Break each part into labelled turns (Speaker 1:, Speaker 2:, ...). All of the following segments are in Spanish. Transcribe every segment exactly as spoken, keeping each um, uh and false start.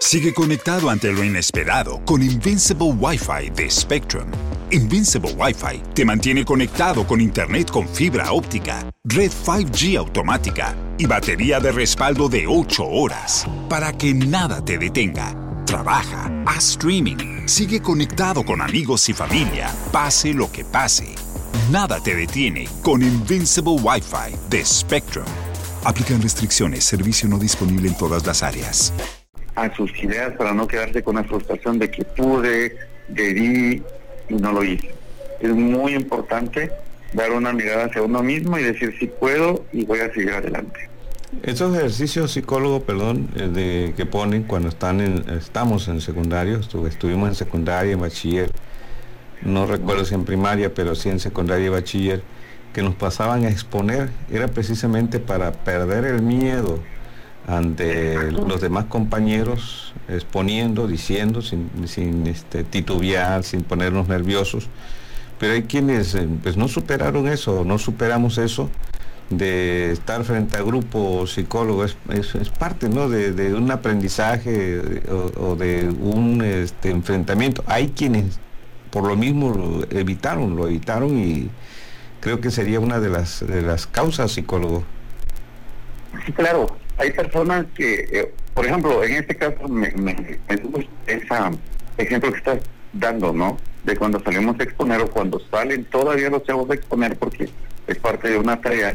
Speaker 1: Sigue conectado ante lo inesperado con Invincible Wi-Fi de Spectrum. Invincible Wi-Fi te mantiene conectado con Internet con fibra óptica, red cinco G automática y batería de respaldo de ocho horas para que nada te detenga. Trabaja, haz streaming, sigue conectado con amigos y familia, pase lo que pase. Nada te detiene con Invincible Wi-Fi de Spectrum. Aplican restricciones, servicio no disponible en todas las áreas.
Speaker 2: A sus ideas para no quedarse con la frustración de que pude, debí y no lo hice. Es muy importante dar una mirada hacia uno mismo y decir si puedo y voy a seguir adelante.
Speaker 3: Esos ejercicios psicólogos, perdón, de, que ponen cuando están en, estamos en secundario, estu, estuvimos en secundaria, en bachiller, no recuerdo si en primaria, pero sí en secundaria y bachiller, que nos pasaban a exponer, era precisamente para perder el miedo ante los demás compañeros, exponiendo, diciendo, sin, sin este, titubear, sin ponernos nerviosos. Pero hay quienes eh, pues no superaron eso, no superamos eso, de estar frente a grupos psicólogos, es, es, es parte, ¿no?, de, de un aprendizaje o, o de un este, enfrentamiento. Hay quienes por lo mismo lo evitaron, lo evitaron y creo que sería una de las, de las causas, psicólogo.
Speaker 2: Sí, claro. Hay personas que, eh, por ejemplo, en este caso me, me, me gusta ese ejemplo que estás dando, ¿no? De cuando salimos a exponer o cuando salen todavía los chavos a exponer porque es parte de una tarea.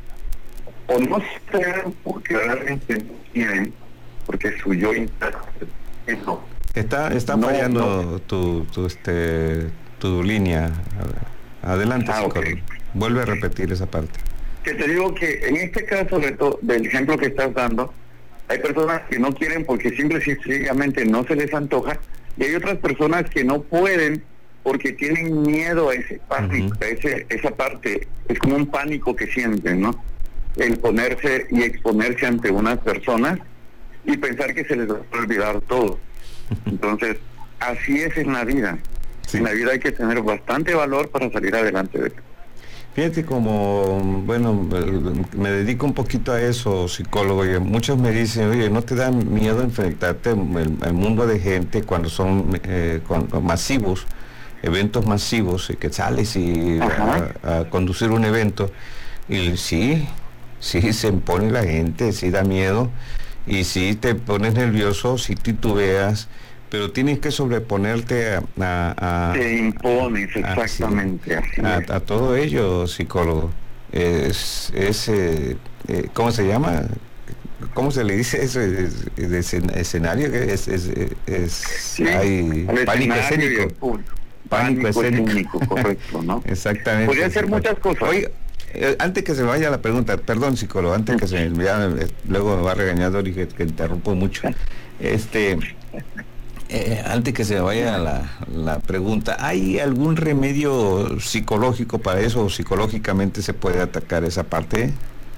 Speaker 2: O no se atreven porque realmente no quieren, porque su yo interno eso.
Speaker 3: Está, está
Speaker 2: no,
Speaker 3: fallando
Speaker 2: no.
Speaker 3: Tu, tu, este, tu línea. Adelante,
Speaker 2: Ah,
Speaker 3: psicólogo.
Speaker 2: okay.
Speaker 3: Vuelve a repetir esa parte.
Speaker 2: Que te digo que en este caso de to, del ejemplo que estás dando, hay personas que no quieren porque simple y sencillamente no se les antoja, y hay otras personas que no pueden porque tienen miedo a ese pánico, uh-huh. a ese, esa parte, es como un pánico que sienten, ¿no? El ponerse y exponerse ante unas personas y pensar que se les va a olvidar todo. Entonces, así es en la vida. Sí. En la vida hay que tener bastante valor para salir adelante de esto.
Speaker 3: Fíjate como, bueno, me dedico un poquito a eso, psicólogo, y muchos me dicen, oye, ¿no te da miedo enfrentarte al, al mundo de gente cuando son eh, cuando masivos, eventos masivos, y que sales y a, a conducir un evento? Y sí, sí se impone la gente, sí da miedo, y sí te pones nervioso, sí titubeas, pero tienes que sobreponerte a... a, a
Speaker 2: te impones, exactamente.
Speaker 3: A,
Speaker 2: así
Speaker 3: a,
Speaker 2: es.
Speaker 3: a todo ello, psicólogo. Es, es eh, eh, ¿cómo se llama? ¿Cómo se le dice eso? ¿Es, es, es escenario? ¿Es, es, es,
Speaker 2: sí,
Speaker 3: hay pánico escénico?
Speaker 2: Pánico,
Speaker 3: pánico escénico.
Speaker 2: escénico, correcto, ¿no?
Speaker 3: Exactamente.
Speaker 2: Podría ser muchas cosas.
Speaker 3: Oye, eh, antes que se vaya la pregunta, perdón, psicólogo, antes que se me ya, luego me va a regañar Dori que, que interrumpo mucho. Este... Eh, antes que se vaya la, la pregunta, ¿hay algún remedio psicológico para eso o psicológicamente se puede atacar esa parte?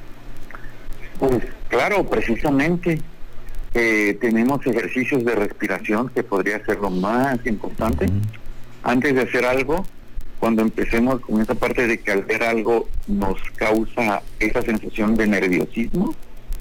Speaker 2: Pues claro, precisamente eh, tenemos ejercicios de respiración que podría ser lo más importante. Uh-huh. Antes de hacer algo, cuando empecemos con esa parte de que al ver algo nos causa esa sensación de nerviosismo,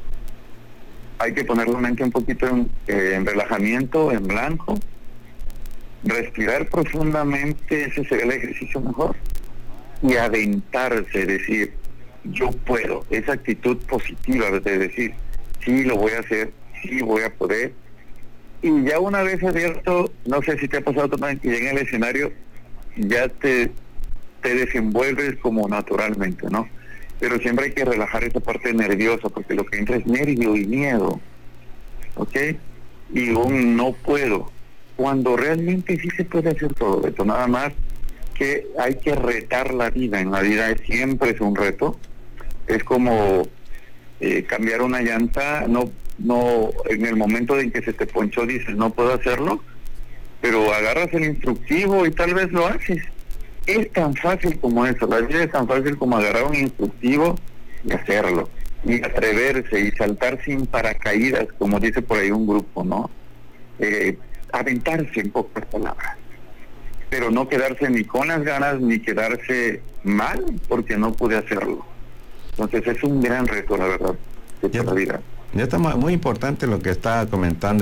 Speaker 2: hay que poner la mente un poquito en, eh, en relajamiento, en blanco, respirar profundamente, ese sería el ejercicio mejor, y aventarse, decir, yo puedo, esa actitud positiva de decir, sí, lo voy a hacer, sí, voy a poder, y ya una vez abierto, no sé si te ha pasado también que en el escenario ya te, te desenvuelves como naturalmente, ¿no? Pero siempre hay que relajar esa parte nerviosa, porque lo que entra es nervio y miedo, ¿ok? Y un no puedo, cuando realmente sí se puede hacer todo esto, nada más que hay que retar la vida. En la vida es, siempre es un reto, es como eh, cambiar una llanta, no, no, en el momento en que se te ponchó dices, no puedo hacerlo, pero agarras el instructivo y tal vez lo haces. Es tan fácil como eso, la vida es tan fácil como agarrar un instructivo y hacerlo, y atreverse y saltar sin paracaídas, como dice por ahí un grupo, ¿no? Eh, aventarse en pocas palabras, pero no quedarse ni con las ganas ni quedarse mal porque no pude hacerlo. Entonces es un gran reto, la verdad, de
Speaker 3: ya,
Speaker 2: la vida.
Speaker 3: Ya está muy importante lo que está comentando.